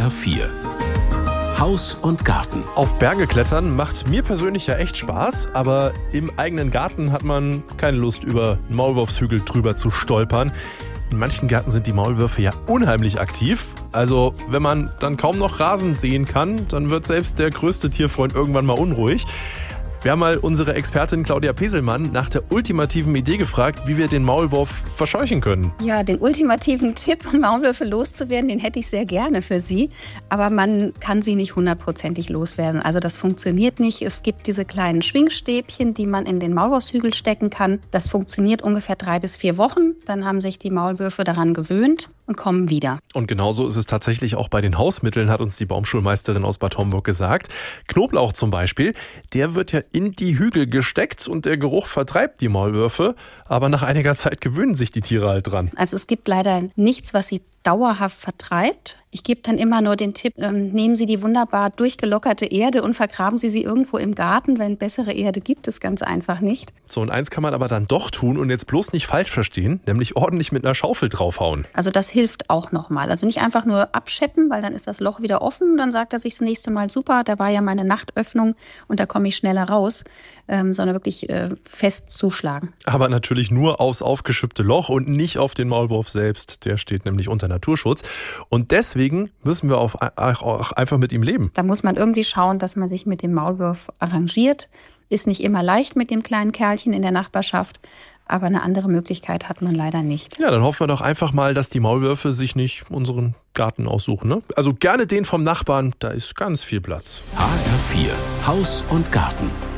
HR4 Haus und Garten. Auf Berge klettern macht mir persönlich ja echt Spaß, aber im eigenen Garten hat man keine Lust, über einen Maulwurfshügel drüber zu stolpern. In manchen Gärten sind die Maulwürfe ja unheimlich aktiv. Also wenn man dann kaum noch Rasen sehen kann, dann wird selbst der größte Tierfreund irgendwann mal unruhig. Wir haben mal unsere Expertin Claudia Peselmann nach der ultimativen Idee gefragt, wie wir den Maulwurf verscheuchen können. Ja, den ultimativen Tipp, um Maulwürfe loszuwerden, den hätte ich sehr gerne für Sie. Aber man kann sie nicht 100%ig loswerden. Also das funktioniert nicht. Es gibt diese kleinen Schwingstäbchen, die man in den Maulwurfshügel stecken kann. Das funktioniert ungefähr 3 bis 4 Wochen. Dann haben sich die Maulwürfe daran gewöhnt und kommen wieder. Und genauso ist es tatsächlich auch bei den Hausmitteln, hat uns die Baumschulmeisterin aus Bad Homburg gesagt. Knoblauch zum Beispiel, der wird ja in die Hügel gesteckt und der Geruch vertreibt die Maulwürfe. Aber nach einiger Zeit gewöhnen sich die Tiere halt dran. Also es gibt leider nichts, was sie dauerhaft vertreibt. Ich gebe dann immer nur den Tipp, nehmen Sie die wunderbar durchgelockerte Erde und vergraben Sie sie irgendwo im Garten, weil bessere Erde gibt es ganz einfach nicht. So, und eins kann man aber dann doch tun und jetzt bloß nicht falsch verstehen, nämlich ordentlich mit einer Schaufel draufhauen. Also das hilft auch nochmal. Also nicht einfach nur abscheppen, weil dann ist das Loch wieder offen und dann sagt er sich das nächste Mal, super, da war ja meine Nachtöffnung und da komme ich schneller raus, sondern wirklich fest zuschlagen. Aber natürlich nur aufs aufgeschippte Loch und nicht auf den Maulwurf selbst. Der steht nämlich unter Naturschutz. Und deswegen müssen wir auch einfach mit ihm leben. Da muss man irgendwie schauen, dass man sich mit dem Maulwurf arrangiert. Ist nicht immer leicht mit dem kleinen Kerlchen in der Nachbarschaft, aber eine andere Möglichkeit hat man leider nicht. Ja, dann hoffen wir doch einfach mal, dass die Maulwürfe sich nicht unseren Garten aussuchen, ne? Also gerne den vom Nachbarn, da ist ganz viel Platz. HR4 Haus und Garten.